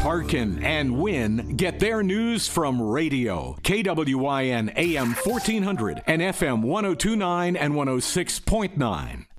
hearken, and win get their news from radio. KWYN AM 1400 and FM 1029 and 106.9.